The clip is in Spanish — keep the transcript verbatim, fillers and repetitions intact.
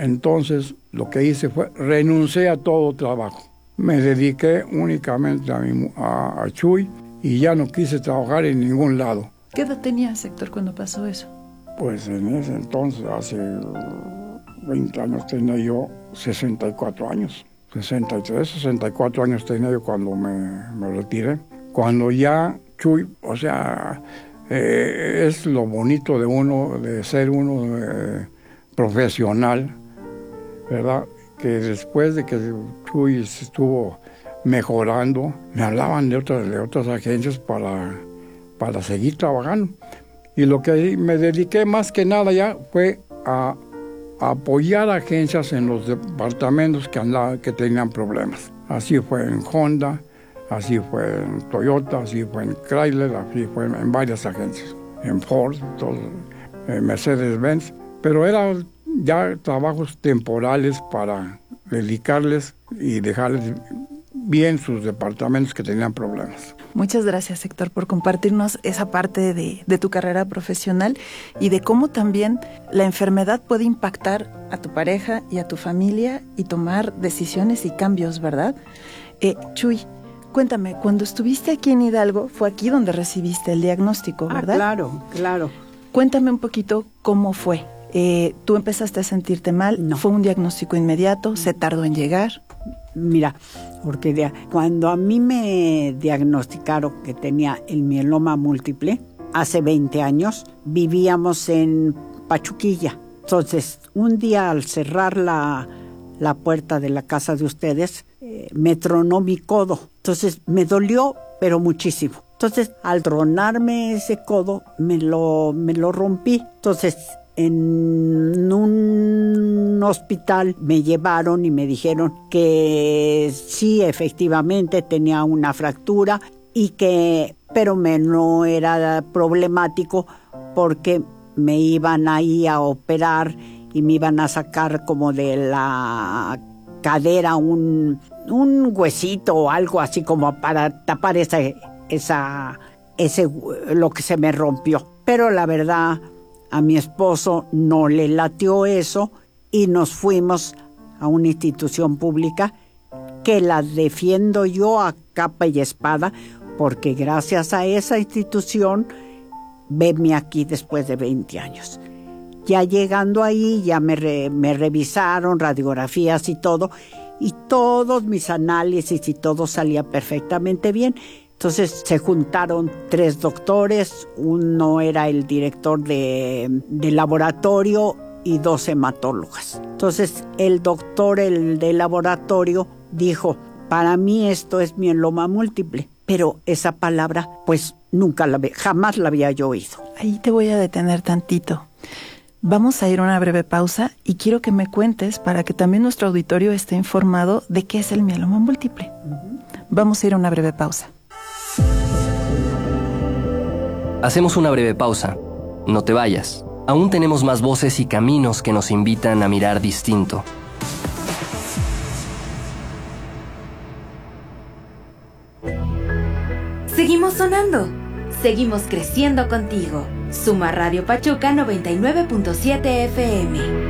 Entonces, lo que hice fue renuncié a todo trabajo. Me dediqué únicamente a, mi, a, a Chuy y ya no quise trabajar en ningún lado. ¿Qué edad tenías, Héctor, cuando pasó eso? Pues en ese entonces, hace veinte años, tenía yo sesenta y cuatro años. sesenta y tres, sesenta y cuatro años tenía yo cuando me, me retiré. Cuando ya Chuy, o sea, eh, es lo bonito de uno, de ser uno eh, profesional, ¿verdad? Que después de que Chuy estuvo mejorando, me hablaban de otras, de otras agencias para, para seguir trabajando. Y lo que me dediqué más que nada ya fue a, a apoyar agencias en los departamentos que, andaba, que tenían problemas. Así fue en Honda, así fue en Toyota, así fue en Chrysler, así fue en, en varias agencias. En Ford, todo, en Mercedes-Benz. Pero eran ya trabajos temporales para dedicarles y dejarles bien sus departamentos que tenían problemas. Muchas gracias, Héctor, por compartirnos esa parte de, de tu carrera profesional y de cómo también la enfermedad puede impactar a tu pareja y a tu familia y tomar decisiones y cambios, ¿verdad? Eh, Chuy, cuéntame, cuando estuviste aquí en Hidalgo, fue aquí donde recibiste el diagnóstico, ¿verdad? Ah, claro, claro. Cuéntame un poquito cómo fue. Eh, ¿Tú empezaste a sentirte mal? No. ¿Fue un diagnóstico inmediato? ¿Se tardó en llegar? Mira, porque de, cuando a mí me diagnosticaron que tenía el mieloma múltiple, hace veinte años, vivíamos en Pachuquilla. Entonces, un día al cerrar la, la puerta de la casa de ustedes, eh, me tronó mi codo. Entonces, me dolió, pero muchísimo. Entonces, al tronarme ese codo, me lo, me lo rompí. Entonces, en un hospital me llevaron y me dijeron que sí, efectivamente tenía una fractura y que, pero me no era problemático porque me iban ahí a operar y me iban a sacar como de la cadera un, un huesito o algo así como para tapar esa, esa, ese, lo que se me rompió. Pero la verdad, a mi esposo no le latió eso y nos fuimos a una institución pública que la defiendo yo a capa y espada porque gracias a esa institución venme aquí después de veinte años. Ya llegando ahí ya me, re, me revisaron radiografías y todo y todos mis análisis y todo salía perfectamente bien. Entonces se juntaron tres doctores, uno era el director de, de laboratorio y dos hematólogas. Entonces el doctor, el de laboratorio, dijo, para mí esto es mieloma múltiple, pero esa palabra pues nunca la, jamás la había yo oído. Ahí te voy a detener tantito. Vamos a ir a una breve pausa y quiero que me cuentes para que también nuestro auditorio esté informado de qué es el mieloma múltiple. Uh-huh. Vamos a ir a una breve pausa. Hacemos una breve pausa. No te vayas. Aún tenemos más voces y caminos que nos invitan a mirar distinto. Seguimos sonando. Seguimos creciendo contigo. Suma Radio Pachuca noventa y nueve punto siete F M.